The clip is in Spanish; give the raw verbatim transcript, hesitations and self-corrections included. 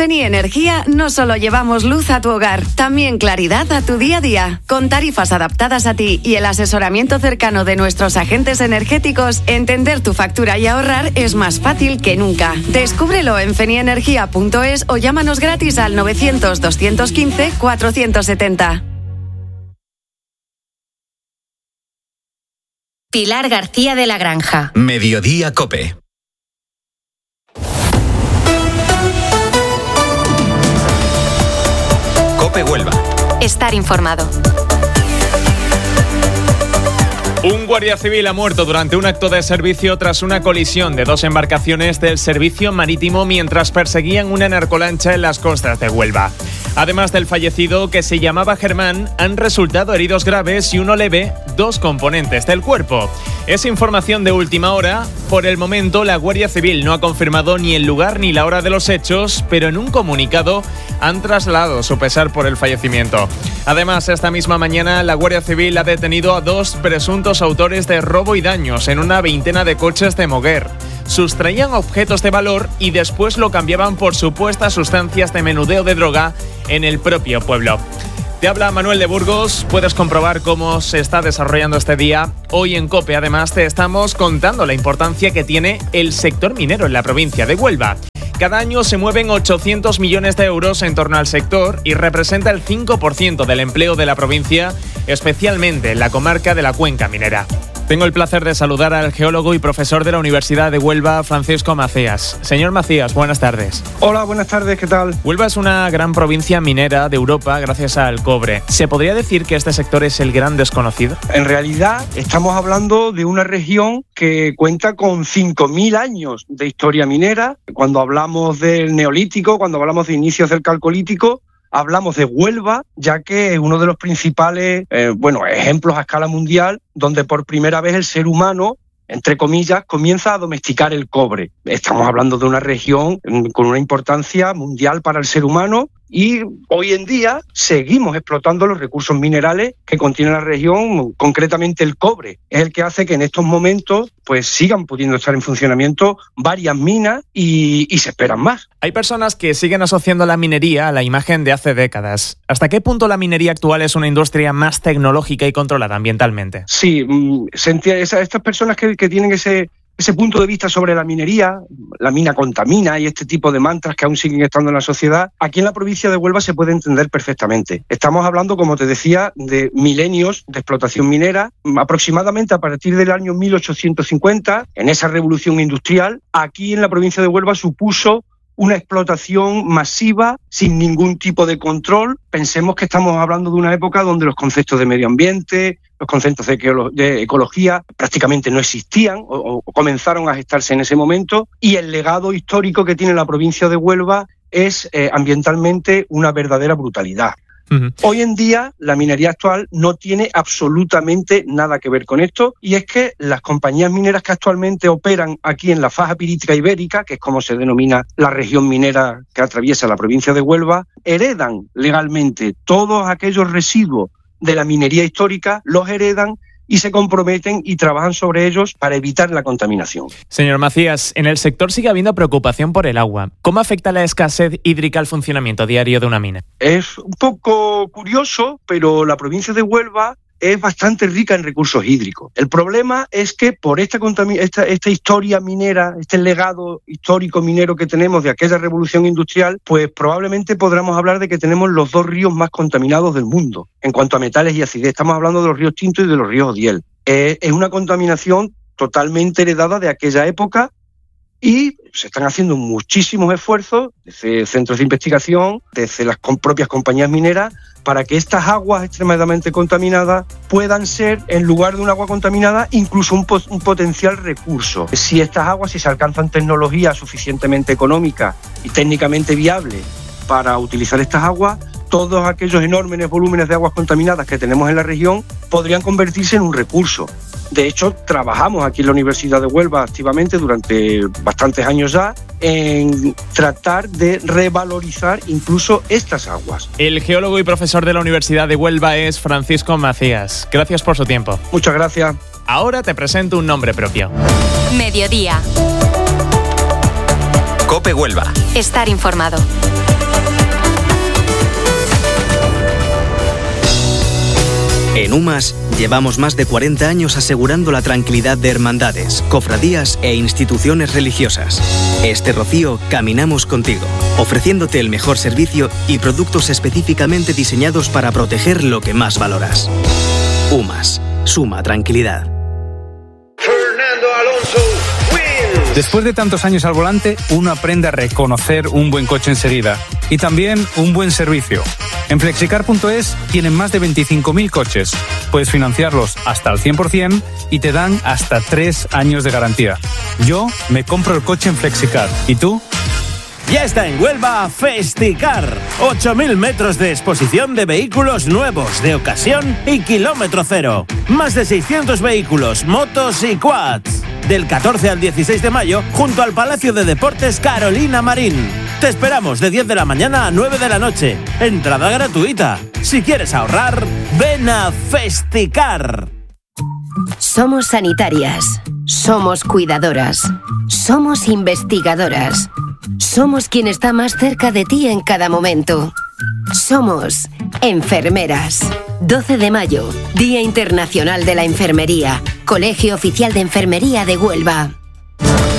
Feni Energía no solo llevamos luz a tu hogar, también claridad a tu día a día. Con tarifas adaptadas a ti y el asesoramiento cercano de nuestros agentes energéticos, entender tu factura y ahorrar es más fácil que nunca. Descúbrelo en fenienergia punto es o llámanos gratis al novecientos, doscientos quince, cuatrocientos setenta. Pilar García de la Granja. Mediodía COPE. COPE Huelva. Estar informado. Un guardia civil ha muerto durante un acto de servicio tras una colisión de dos embarcaciones del servicio marítimo mientras perseguían una narcolancha en las costas de Huelva. Además del fallecido, que se llamaba Germán, han resultado heridos graves y uno leve, dos componentes del cuerpo. Es información de última hora. Por el momento, la Guardia Civil no ha confirmado ni el lugar ni la hora de los hechos, pero en un comunicado han trasladado su pesar por el fallecimiento. Además, esta misma mañana, la Guardia Civil ha detenido a dos presuntos autores de robo y daños en una veintena de coches de Moguer. Sustraían objetos de valor y después lo cambiaban por supuestas sustancias de menudeo de droga en el propio pueblo. Te habla Manuel de Burgos, puedes comprobar cómo se está desarrollando este día. Hoy en COPE además te estamos contando la importancia que tiene el sector minero en la provincia de Huelva. Cada año se mueven ochocientos millones de euros en torno al sector y representa el cinco por ciento del empleo de la provincia, especialmente en la comarca de la Cuenca Minera. Tengo el placer de saludar al geólogo y profesor de la Universidad de Huelva, Francisco Macías. Señor Macías, buenas tardes. Hola, buenas tardes, ¿qué tal? Huelva es una gran provincia minera de Europa gracias al cobre. ¿Se podría decir que este sector es el gran desconocido? En realidad, estamos hablando de una región que cuenta con cinco mil años de historia minera. Cuando hablamos del Neolítico, cuando hablamos de inicios del Calcolítico, hablamos de Huelva, ya que es uno de los principales eh, bueno, ejemplos a escala mundial donde por primera vez el ser humano, entre comillas, comienza a domesticar el cobre. Estamos hablando de una región con una importancia mundial para el ser humano y hoy en día seguimos explotando los recursos minerales que contiene la región, concretamente el cobre. Es el que hace que en estos momentos pues sigan pudiendo estar en funcionamiento varias minas y, y se esperan más. Hay personas que siguen asociando la minería a la imagen de hace décadas. ¿Hasta qué punto la minería actual es una industria más tecnológica y controlada ambientalmente? Sí, se entiende, estas personas que, que tienen ese... Ese punto de vista sobre la minería, la mina contamina y este tipo de mantras que aún siguen estando en la sociedad, aquí en la provincia de Huelva se puede entender perfectamente. Estamos hablando, como te decía, de milenios de explotación minera, aproximadamente a partir del año mil ochocientos cincuenta, en esa revolución industrial, aquí en la provincia de Huelva supuso una explotación masiva sin ningún tipo de control. Pensemos que estamos hablando de una época donde los conceptos de medio ambiente, los conceptos de, de ecología prácticamente no existían o, o comenzaron a gestarse en ese momento, y el legado histórico que tiene la provincia de Huelva es eh, ambientalmente una verdadera brutalidad. Uh-huh. Hoy en día la minería actual no tiene absolutamente nada que ver con esto, y es que las compañías mineras que actualmente operan aquí en la faja pirítica ibérica, que es como se denomina la región minera que atraviesa la provincia de Huelva, heredan legalmente todos aquellos residuos de la minería histórica, los heredan y se comprometen y trabajan sobre ellos para evitar la contaminación. Señor Macías, en el sector sigue habiendo preocupación por el agua. ¿Cómo afecta la escasez hídrica al funcionamiento diario de una mina? Es un poco curioso, pero la provincia de Huelva es bastante rica en recursos hídricos. El problema es que por esta, contamin- esta, esta historia minera, este legado histórico minero que tenemos de aquella revolución industrial, pues probablemente podremos hablar de que tenemos los dos ríos más contaminados del mundo en cuanto a metales y acidez. Estamos hablando de los ríos Tinto y de los ríos Odiel. Eh, es una contaminación totalmente heredada de aquella época y se están haciendo muchísimos esfuerzos desde centros de investigación, desde las com- propias compañías mineras, para que estas aguas extremadamente contaminadas puedan ser, en lugar de un agua contaminada, incluso un, po- un potencial recurso. Si estas aguas, si se alcanzan tecnologías suficientemente económicas y técnicamente viables para utilizar estas aguas, todos aquellos enormes volúmenes de aguas contaminadas que tenemos en la región podrían convertirse en un recurso. De hecho, trabajamos aquí en la Universidad de Huelva activamente durante bastantes años ya en tratar de revalorizar incluso estas aguas. El geólogo y profesor de la Universidad de Huelva es Francisco Macías. Gracias por su tiempo. Muchas gracias. Ahora te presento un nombre propio. Mediodía. COPE Huelva. Estar informado. En UMAS llevamos más de cuarenta años asegurando la tranquilidad de hermandades, cofradías e instituciones religiosas. Este Rocío caminamos contigo, ofreciéndote el mejor servicio y productos específicamente diseñados para proteger lo que más valoras. UMAS, suma tranquilidad. Fernando Alonso wins. Después de tantos años al volante, uno aprende a reconocer un buen coche enseguida y también un buen servicio. En flexicar punto es tienen más de veinticinco mil coches. Puedes financiarlos hasta el cien por ciento y te dan hasta tres años de garantía. Yo me compro el coche en Flexicar. ¿Y tú? Ya está en Huelva Festicar. ocho mil metros de exposición de vehículos nuevos, de ocasión y kilómetro cero. Más de seiscientos vehículos, motos y quads. Del catorce al dieciséis de mayo, junto al Palacio de Deportes Carolina Marín. Te esperamos de diez de la mañana a nueve de la noche. Entrada gratuita. Si quieres ahorrar, ven a Festicar. Somos sanitarias. Somos cuidadoras. Somos investigadoras. Somos quien está más cerca de ti en cada momento. Somos enfermeras. doce de mayo, Día Internacional de la Enfermería. Colegio Oficial de Enfermería de Huelva.